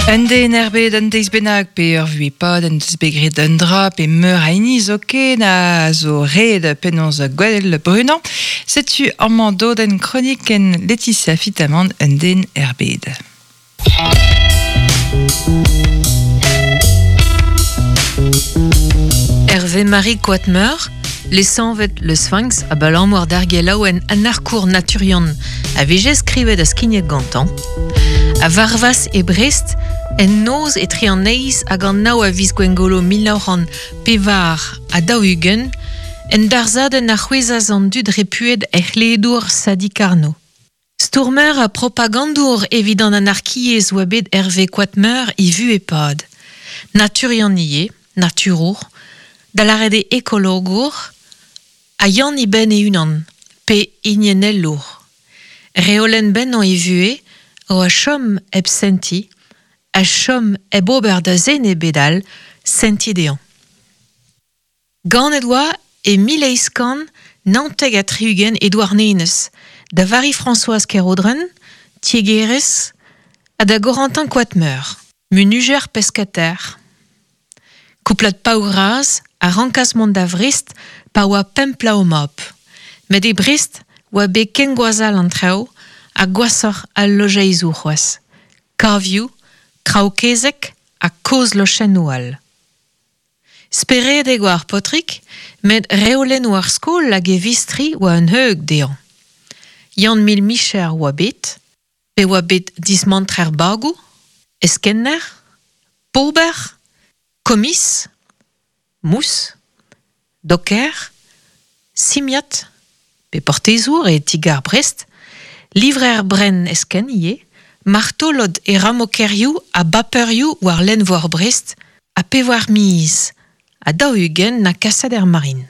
Un den erbet an deiz bennak pe ur vuipad an deus begret un dra pe meur haini zo ket na zo red penons gwell brunan. Setu amando den kronik en Laetitia Fitamand un den erbet. Hervé Marie Quatmeur, laissant le Sphinx a balan moar d'argela en anarcour naturion a vege skrivet a skignet gantan, a Varvas e Brest en noz e trianneiz hag an nao a viz gwengolo milauran pevar a daougen en darzaden a c'hwezaz an dud repuet ledour Sadi Carnot. Stourmer a propagandour evidant anarkiez oa bet Hervé Quatmeur i vu e pad. Naturian ie, naturour, da la rede ekologour, a yann i ben e unan, pe ignenellour. Reolen ben an i vue, o a chom eb senti, a chom eb ober da zen e bedal, senti dean. Gant edwa e mileiskan nanteg a triugen Edouard Neinez, da vari Françoise Kerodren, Tiegeres, a da Gorantin Quatmeur, munuger pescater. Kouplat paouraz, a rankas mont da vrist, pa oa pempla o mop. Met e brist, oa be ken gwazal an trao, a gwasor al lojeiz c'hoaz. Karvioù, kraokezek, a koz lochen oual. Speret e gwar potrik, met reolen war skol lag e vistri oa un heug dean. Yann mil micher oa bet, pe oa bet dismantrer bagou, eskenner, pauber, komis, mous, doker, simiat, pe portezour e tigar Brest, livrer bren esken ie, martolod e ramokerioù a baperioù war len vor Brest, a pe war miz, a daougen na kassader marine.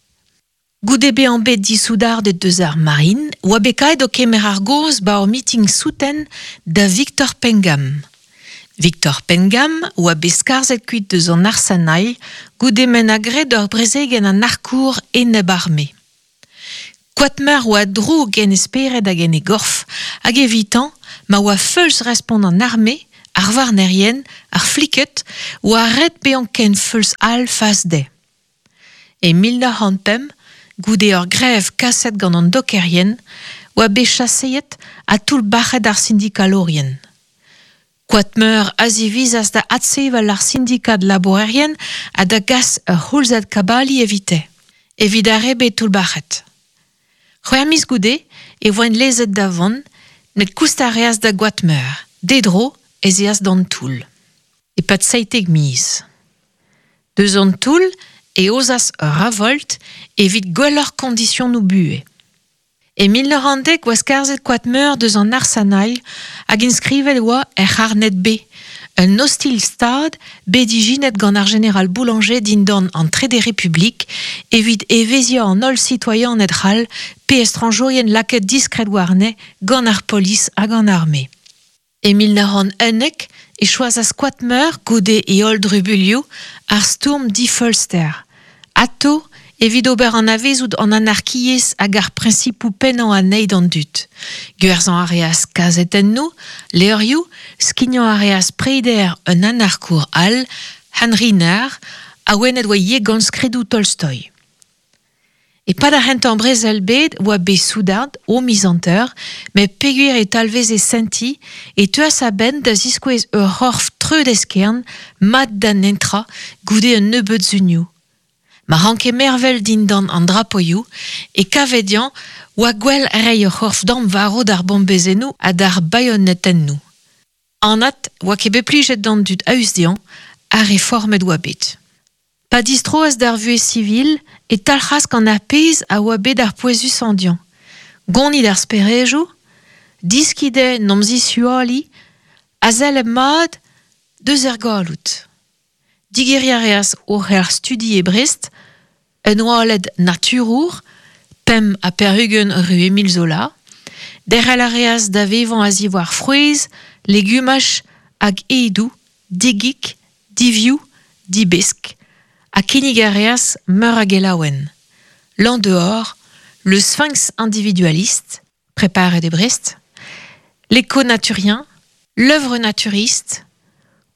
Goude be an bet disoudar de deus ar marine, oa bekaet o kemer ar goz ba or meeting souten da Victor Pengam. Victor Pengam oa be skarzet kuit deus an arsanai, goude men a gret ur brezegen an arkour eneb arme. Quatmeur oa drou gen esperet hag en e gorf, hag evitant ma oa feulz respond an arme, ar varnerien, ar fliket, oa ret be an ken feulz al fas de. E 1900 goude ur grev kaset gant an dokerien, oa be chasseet a tout bachet ar syndikalorien. Quatmeur azivizas da atseval ar syndikat laborerien a da gas ur c'houlzad kabali evite. Evidare be tout bachet. C'hwermiz goude e voen lezet da vont, met koustareaz da Quatmeur, dedro ezeaz d'an toul. E pat seitek miz. Deus an toul e ozas ravolt evit gwellor kondisyon nou bue. E 1900 oa skarzet Quatmeur deus an arsanai hag inskrivet oa harnet B, un hostil stad bedijinet gant ar general Boulanger dindan an tre de republik evit evezia an ol citoyen nedral pe estranjourien laket diskret warne gant ar polis hag an arme. E 1901 e choazas Quatmeur goude e ol drubulio ar stourm d'Ifölster. Ato evit ober an avezout an anarkiez hag ar principou pennan a neid an dut. Gwerzan areaz kazet en nou, leurioù, skignan areaz preider un anarkour al, Henri Nair, a oenet oa ye gant skredou Tolstoy. E pad ar c'hentan brezel bet oa be soudard, o mizanteur, me peguer e talvez e senti, e tuas a ben da ziskouez ur c'horf treud eskern, mat dan entra, goude un nebeut zuniou. Ma ranke mervel dindan an drapoioù, e kavedian oa gwell rei ur c'horf dam varo d'ar bombezenou a d'ar bayonetennou. Anat oa ket beplijet d'an dud ausdian, a reformet oa bet. Pa distroaz d'ar vue civil, e talc'has gant ar peiz a oa bet ar poezus andian. Gonid ar sperejou, diskide nomzi suali, a zel mad deus er galout. Digeriareaz or er studi e Brest, un oalet naturour, pem a perhugen rue Émile Zola, der alareaz da vevan a zivoar frouez, legumach hag eidou, digik, divioù, dibesk, a kinigareaz meur hag elaouen. L'an dehors, le Sphinx individualiste, préparé de Brest, l'éco-naturien, l'œuvre naturiste,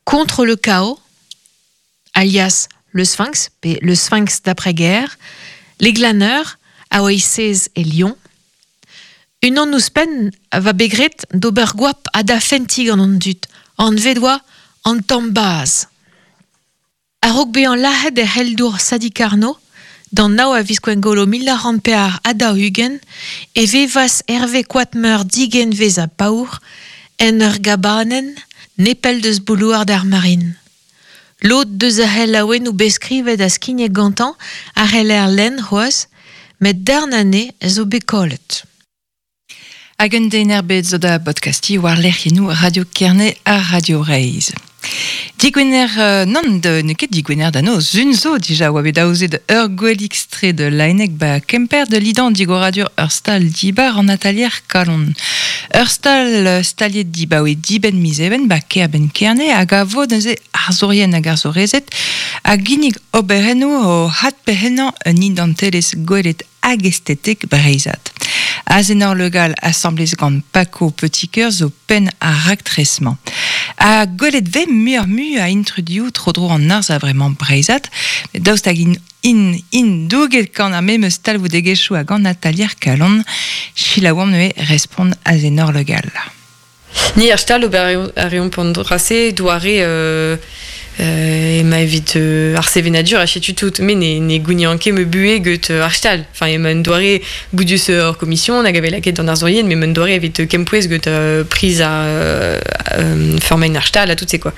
Contre le chaos, alias le Sphinx d'après-guerre, les glaneurs, à Oasis et Lyon. Une an nous pen va begret d'oberguap a da fentig en ondut, en vedois en tombaz. A rogbe en lahed e heldour Sadi Carnot, dans nao a visquengolo 1000 pear a da hugen, e vevas Hervé Quatmer digen vez a paour, en ur gabanen, nepel deus boulouar d'ar marine. L'autre de zahel aouen ou beskrivet a skinye gantan, a heller len hoaz, met d'arnane zo bekolet. Hagen deiner bet zo da podcasti war lercienou Radio Kerne a Radio Reiz. Digwener non de ne ket digwener d'ano zunzo déjà oa bet daouze de ur gwelixtre de lainek ba kemper de lidan digoradur ur stal dibar en atelier kalon. Ur stal staliet diba oe diben miseven ba ke a ben kerne hag a vo neuze arzourien hag arzorezet a ginig oberenou o hat pehenan un idantelez gwelet hag estetek breizat. Azenor legal assemblez gant Paco Petit Cœur zo pen a raktresman. A golet ve murmu a introduit trodro en ars a vraiment breizat, daoust hag in douget kan a mem stal vou degechou hag an atelier kalon, chilaouam neue respond Azenor legal. Ni ar stal ober a reon pandrase douare ma evit ar sevenadur a chetu tout, mais ne gouni anke me bue get ar stal. Enfin, e man doare goudius ur commission, nag ave laket an ar zorien, mais man doare evit kempouez get prise a formain ar stal, a tout se quoi.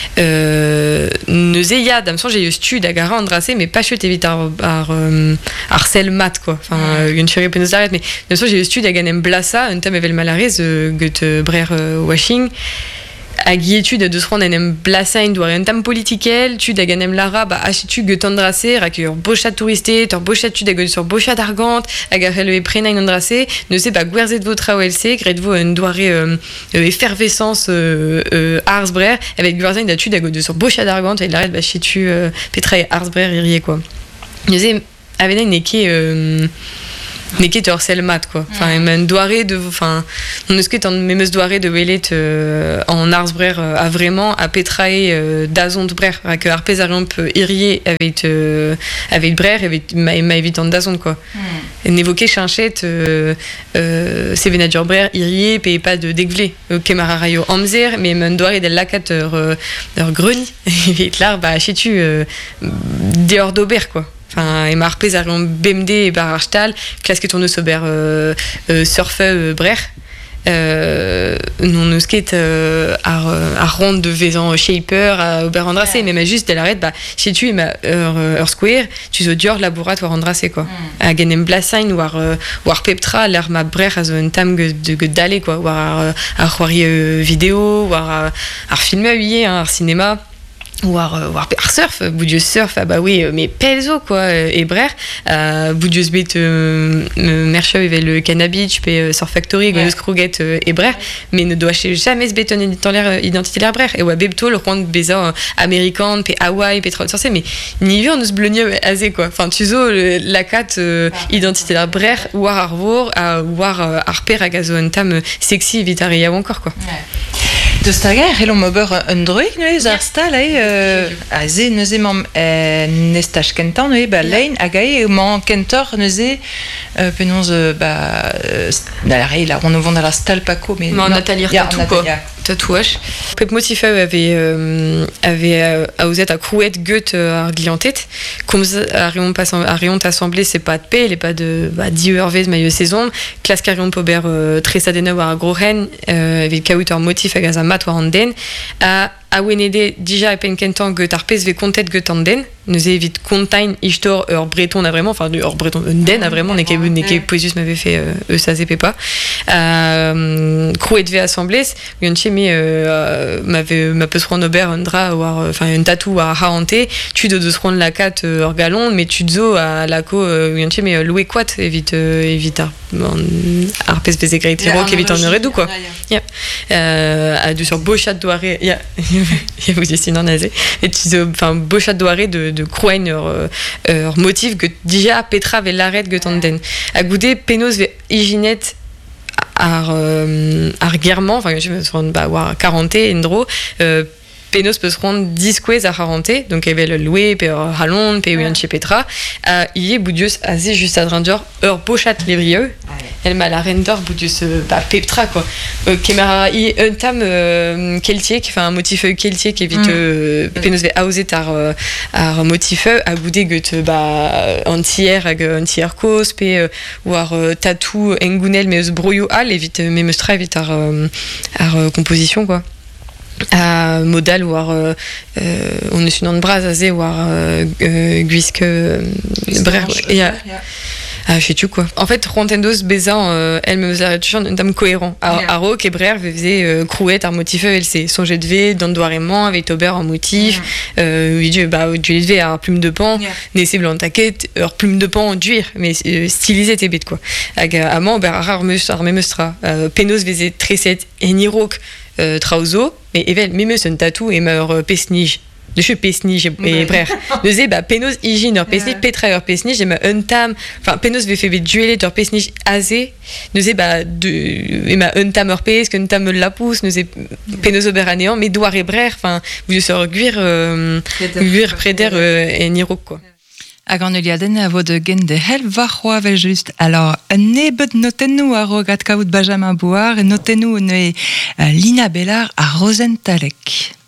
Neuze ya, damson j'ai eu stud a gara andrase, mais pas chut evit ar sel mat, quoi. Enfin, un chure penos d'arret, mais damson j'ai eu stud a ganem blasa, un tam evel malarez get brer washing, hag etud deus c'hoant en em blasain doare un tam politikel, tud hag en em lara ba achetu get andrase, rak ur bochat touristet, ur bochat tud hag sur bochat argant, hag ar helve prenañ andrase, neuze ba gwerzet vo traoelse, gret vo un doare effervescence ars brer, avec gwerzañ da tud hag sur bochat argant, et l'arret ba chetu petra ars brer irie quoi. Neuze avenañ neket ur sel mat quoi. Enfin men doare de enfin on eus ket an memeus doare de welet en ars brer a vraiment a petrae dazont brer rak ar pez ar ramp irie avec brer avec ma evit an dazont quoi. En évoqué chinchet sevenadur brer irie pe pas de degvle kemar a raio amzer mais men doare del lakat ur greni evit lar ba chetu deor d'ober quoi. Enfin, et mar pez ar ran BMD et bar ar stal, klaske tourne sober surfe brer. Non eus ket ar rond de vezan shaper a ober andrase, mais ma juste de l'arrêt, bah, chez tu ma ur square, tu zo dior labourat war andrase quoi. A genem blasain war peptra, l'air ma brer a zo un tam de dale quoi, war ar c'hoari vidéo, war ar film a huye, ar cinéma. Ou ar surf, boudieux surf, ah bah oui, mais pelzo quoi, et brer, boudieux bet merchau evel le cannabis, pe Surf Factory, goneus kroget et brer, mais ne doit jamais se bétonner dans l'air identité l'air brer, et ou bebto le rond beza américain, pe Hawaï, pe trop sorcier, mais ni vu on nous blogné azé quoi, enfin tu zo la cat identité l'air brer, ou arvor, ou ar per agazo un tam sexy vitaria ou encore quoi. De stager, hello mober un droig neuez ar stal a ze neuze mam nestaj kentan neuze ba lein hag ae man kentor neuze penons ba la on vend à la stal Paco mais non Nathalie tatou quoi tatouage pep motif avait aouzet a crouet gut ar gliantet comme a rion assemblé c'est pas de paix les pas de 10 heures vez maillot saison classe carion pober très sadena war grohen avec kaout motif hag a mat war an den a wenede déjà pen kentan get ar pez ve kontet get an den nous évite contain histor ur breton a vraiment enfin ur breton un den a vraiment neke poesus m'avait fait ça zépé pas crouet ve assemblés yon chemi m'avait ma peut se rendre ober un drap ou enfin un tatou à haanté tu de se rendre la cat ur galon mais tu zo à la co yon chemi loué quat évite ar pez ve zegret rock évite en redou quoi a du sur bochat doare il vous dit non nazé et tu enfin bochat doare de croin motif que déjà petra ve l'arrêt que tanden a goudé penos ve hyginet ar guerman enfin je me suis bah war 40 endro penos peut se rendre 10 quez à Haranté, donc il y avait le loué, puis Halon, puis Uyan Petra, il est boudius assez juste à Dranger, pochat les brieux, elle m'a la render boudius Petra quoi, qui m'a un tam keltier, qui fait un motif keltier qui évite penos ve auser ar motif à goûter que entière cause, puis ou ar tatou engunel mais eus broyo al évite mais mestra évite ar composition quoi. Modal ou on est une bras azé ou guisque bref je sais quoi en fait Rontendos Bézan elle me faisait toujours un terme cohérent Aro qui bref faisait crouette ar motif elle s'est songé de v dans doirément avec Aubert en motif du levé à plume de pan n'essaie blanc taquette leur plume de pan d'huile mais stylisé tes bêtes quoi amant Aubert rare mestra penos faisait tresset et nirok trauzo mais evel même un tatou et meurt pesnige de chez pesnige et bref de zé penos hygiène leur pesnige petra leur pesnige et ma un tam enfin penos ve fait dueler leur pesnige azé de zé de et ma un tam leur pes qu'un tam la pousse de zé penos oberanéant mais doire et bref enfin vous se guir préder et nirok quoi. Hag an eliaden a vo de gen de hel varroa vel just. Alors, nebet notennou a rogat kaout Benjamin Bouar et notennou ne Lina Bellar a Rosentalek.